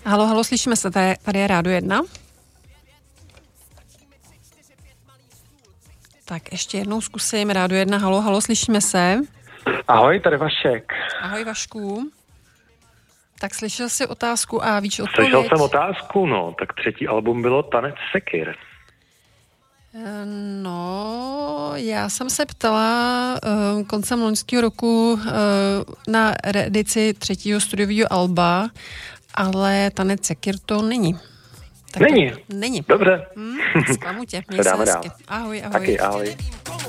Halo, halo, slyšíme se, tady je Rádio 1. Tak ještě jednou zkusím, Rádio 1, halo, halo, slyšíme se. Ahoj, tady Vašek. Ahoj Vašku. Tak slyšel jsi otázku a víš odpověď? Slyšel jsem otázku, no, tak 3. album bylo Tanec sekir. No, já jsem se ptala koncem loňského roku na reedici 3. studiového alba, ale Tanec sekir to není. Tak Není? Není. Dobře. Zklamu tě, měj se hezky. Ahoj, ahoj. Taky, ahoj.